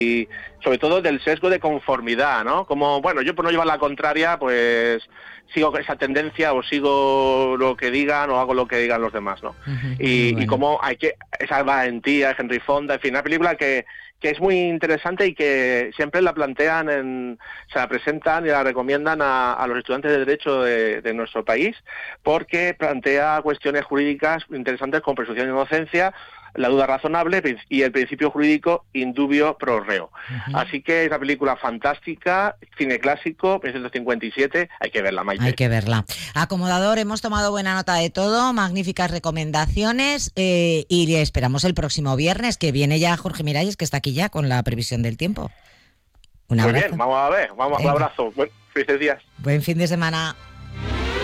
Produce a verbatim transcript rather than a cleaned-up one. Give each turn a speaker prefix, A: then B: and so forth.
A: y sobre todo del sesgo de conformidad, ¿no? Como, bueno, yo por no llevar la contraria, pues sigo esa tendencia o sigo lo que digan o hago lo que digan los demás, ¿no?
B: Uh-huh,
A: y,
B: bueno.
A: y como hay que, esa valentía, Henry Fonda, en fin, una película que, que es muy interesante y que siempre la plantean, en, se la presentan y la recomiendan a, a los estudiantes de Derecho de, de nuestro país, porque plantea cuestiones jurídicas interesantes como presunción de inocencia, la duda razonable y el principio jurídico indubio pro reo. Uh-huh. Así que es una película fantástica, cine clásico, mil novecientos cincuenta y siete, hay que verla, Maite.
B: Hay que verla. Acomodador, hemos tomado buena nota de todo, magníficas recomendaciones eh, y esperamos el próximo viernes, que viene ya Jorge Miralles, que está aquí ya con la previsión del tiempo. Un
A: Muy
B: abrazo.
A: bien, vamos a ver, vamos, un abrazo, buen, felices días.
B: Buen fin de semana.